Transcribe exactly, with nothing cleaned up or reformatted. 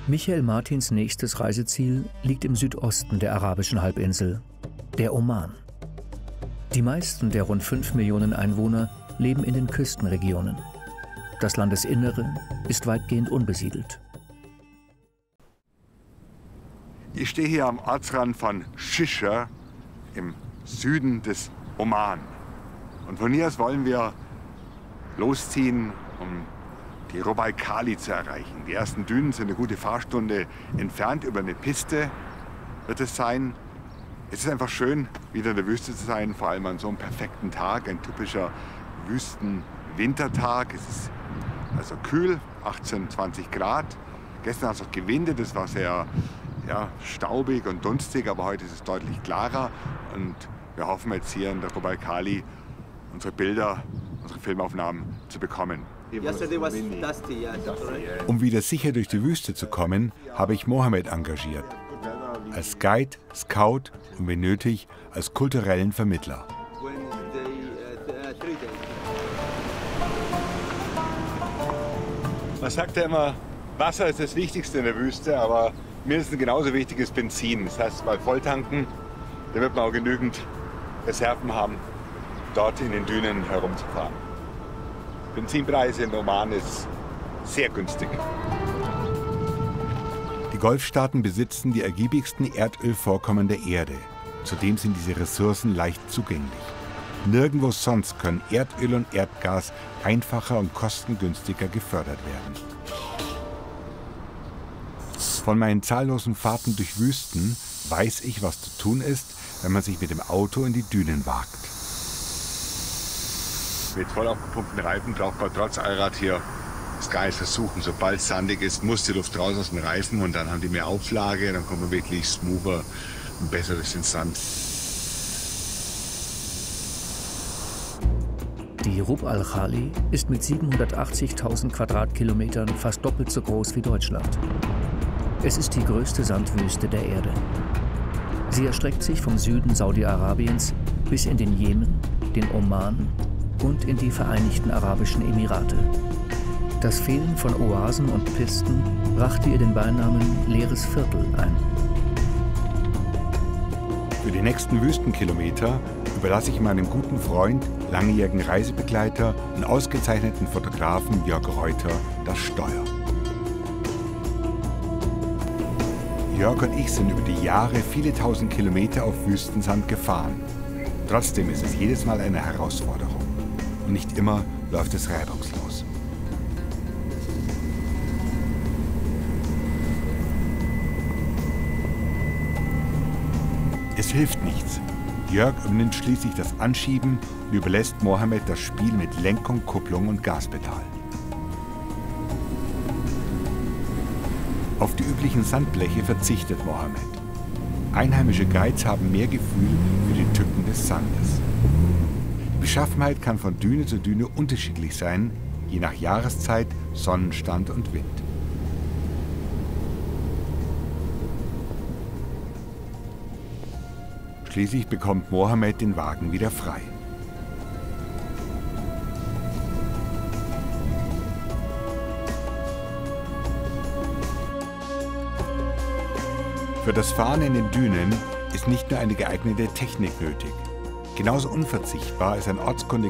Michael Martins nächstes Reiseziel liegt im Südosten der arabischen Halbinsel, der Oman. Die meisten der rund fünf Millionen Einwohner leben in den Küstenregionen. Das Landesinnere ist weitgehend unbesiedelt. Ich stehe hier am Ortsrand von Shisha im Süden des Oman. Und von hier aus wollen wir losziehen, um die Rub al-Khali zu erreichen. Die ersten Dünen sind eine gute Fahrstunde entfernt, über eine Piste wird es sein. Es ist einfach schön, wieder in der Wüste zu sein, vor allem an so einem perfekten Tag, ein typischer Wüstenwintertag. Es ist also kühl, achtzehn, zwanzig Grad. Gestern hat es auch gewindet, es war sehr ja, staubig und dunstig, aber heute ist es deutlich klarer. Und wir hoffen jetzt hier in der Rub al-Khali unsere Bilder, unsere Filmaufnahmen zu bekommen. Um wieder sicher durch die Wüste zu kommen, habe ich Mohammed engagiert. Als Guide, Scout und wenn nötig als kulturellen Vermittler. Man sagt ja immer, Wasser ist das Wichtigste in der Wüste, aber mindestens genauso wichtig ist Benzin. Das heißt, mal volltanken, damit man auch genügend Reserven haben, dort in den Dünen herumzufahren. Benzinpreise in Oman ist sehr günstig. Die Golfstaaten besitzen die ergiebigsten Erdölvorkommen der Erde. Zudem sind diese Ressourcen leicht zugänglich. Nirgendwo sonst können Erdöl und Erdgas einfacher und kostengünstiger gefördert werden. Von meinen zahllosen Fahrten durch Wüsten weiß ich, was zu tun ist, wenn man sich mit dem Auto in die Dünen wagt. Mit voll aufgepumpten Reifen braucht man trotz Allrad hier das gar nicht versuchen. Sobald es sandig ist, muss die Luft raus aus dem Reifen und dann haben die mehr Auflage, dann kommt man wirklich smoother und besser durch den Sand. Die Rub al-Khali ist mit siebenhundertachtzigtausend Quadratkilometern fast doppelt so groß wie Deutschland. Es ist die größte Sandwüste der Erde. Sie erstreckt sich vom Süden Saudi-Arabiens bis in den Jemen, den Oman und in die Vereinigten Arabischen Emirate. Das Fehlen von Oasen und Pisten brachte ihr den Beinamen leeres Viertel ein. Für die nächsten Wüstenkilometer überlasse ich meinem guten Freund, langjährigen Reisebegleiter und ausgezeichneten Fotografen Jörg Reuter das Steuer. Jörg und ich sind über die Jahre viele tausend Kilometer auf Wüstensand gefahren. Trotzdem ist es jedes Mal eine Herausforderung. Und nicht immer läuft es reibungslos. Es hilft nichts. Jörg übernimmt schließlich das Anschieben und überlässt Mohammed das Spiel mit Lenkung, Kupplung und Gaspedal. Auf die üblichen Sandbleche verzichtet Mohammed. Einheimische Guides haben mehr Gefühl für die Tücken des Sandes. Die Beschaffenheit kann von Düne zu Düne unterschiedlich sein, je nach Jahreszeit, Sonnenstand und Wind. Schließlich bekommt Mohammed den Wagen wieder frei. Für das Fahren in den Dünen ist nicht nur eine geeignete Technik nötig. Genauso unverzichtbar ist ein ortskundiger